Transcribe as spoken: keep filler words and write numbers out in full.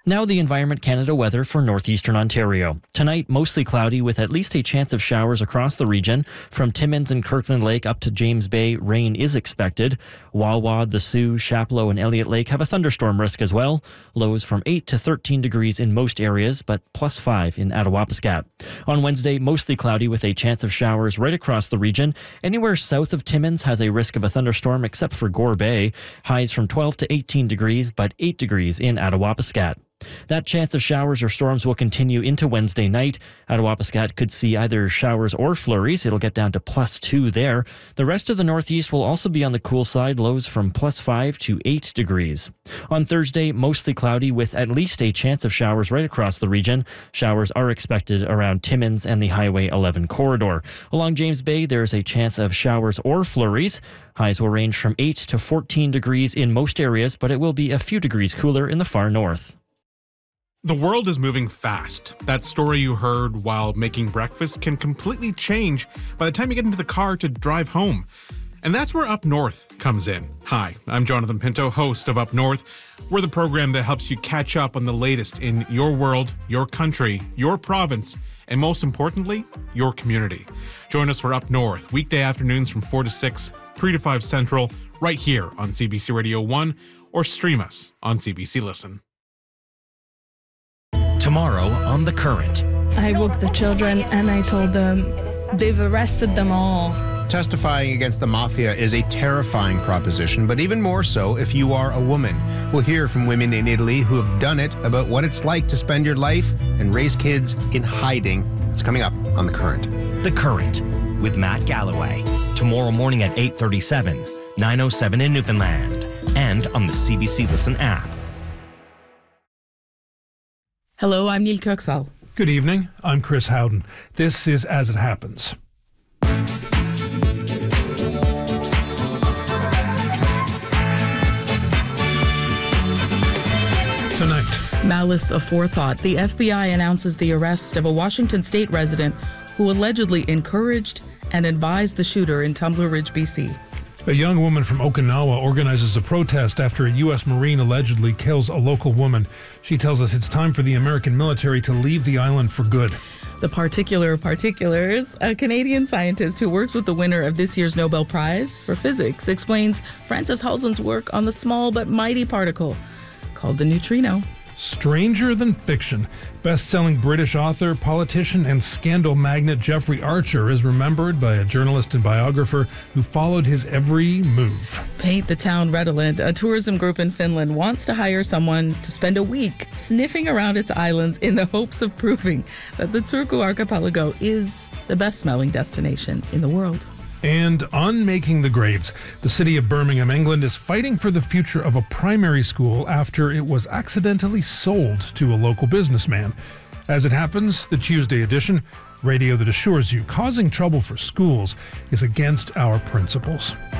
Now the Environment Canada weather for northeastern Ontario. Tonight, mostly cloudy with at least a chance of showers across the region. From Timmins and Kirkland Lake up to James Bay, rain is expected. Wawa, the Sioux, Chapleau, and Elliott Lake have a thunderstorm risk as well. Lows from eight to thirteen degrees in most areas, but plus five in Attawapiskat. On Wednesday, mostly cloudy with a chance of showers right across the region. Anywhere south of Timmins has a risk of a thunderstorm except for Gore Bay. Highs from twelve to eighteen degrees, but eight degrees in Attawapiskat. That chance of showers or storms will continue into Wednesday night. Attawapiskat could see either showers or flurries. It'll get down to plus two there. The rest of the northeast will also be on the cool side, lows from plus five to eight degrees. On Thursday, mostly cloudy with at least a chance of showers right across the region. Showers are expected around Timmins and the Highway eleven corridor. Along James Bay, there is a chance of showers or flurries. Highs will range from eight to fourteen degrees in most areas, but it will be a few degrees cooler in the far north. The world is moving fast. That story you heard while making breakfast can completely change by the time you get into the car to drive home. And that's where Up North comes in. Hi, I'm Jonathan Pinto, host of Up North. We're the program that helps you catch up on the latest in your world, your country, your province, and most importantly, your community. Join us for Up North, weekday afternoons from four to six, three to five Central, right here on C B C Radio one, or stream us on C B C Listen. Tomorrow on The Current. I woke the children and I told them they've arrested them all. Testifying against the mafia is a terrifying proposition, but even more so if you are a woman. We'll hear from women in Italy who have done it, about what it's like to spend your life and raise kids in hiding. It's coming up on The Current. The Current with Matt Galloway. Tomorrow morning at eight thirty-seven, nine oh seven in Newfoundland, and on the C B C Listen app. Hello, I'm Neil Kirksall. Good evening. I'm Chris Howden. This is As It Happens. Tonight. Malice aforethought. The F B I announces the arrest of a Washington state resident who allegedly encouraged and advised the shooter in Tumbler Ridge, B C. A young woman from Okinawa organizes a protest after a U S Marine allegedly kills a local woman. She tells us it's time for the American military to leave the island for good. The particular particulars, a Canadian scientist who worked with the winner of this year's Nobel Prize for Physics, explains Francis Halzen's work on the small but mighty particle called the neutrino. Stranger than fiction. Best-selling British author, politician, and scandal magnate Jeffrey Archer is remembered by a journalist and biographer who followed his every move. Paint the Town Redolent. A tourism group in Finland wants to hire someone to spend a week sniffing around its islands in the hopes of proving that the Turku Archipelago is the best-smelling destination in the world. And on Making the Grades, the city of Birmingham, England is fighting for the future of a primary school after it was accidentally sold to a local businessman. As it happens, the Tuesday edition, radio that assures you causing trouble for schools is against our principles.